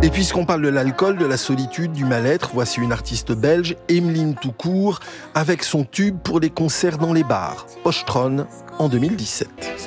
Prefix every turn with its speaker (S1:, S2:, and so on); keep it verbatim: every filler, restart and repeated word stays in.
S1: Et puisqu'on parle de l'alcool, de la solitude, du mal-être, voici une artiste belge, Emeline Toucourt, avec son tube pour les concerts dans les bars, Poschtron, en deux mille dix-sept.